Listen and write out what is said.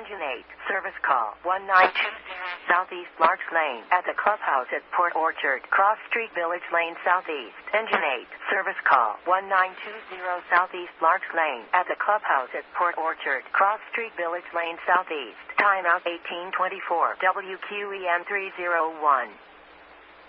Engine 8, service call 1920 Southeast Larks Lane at the clubhouse at Port Orchard, Cross Street, Village Lane Southeast. Engine 8, service call 1920 Southeast Larks Lane at the clubhouse at Port Orchard, Cross Street, Village Lane Southeast. Timeout 1824, WQEN 301.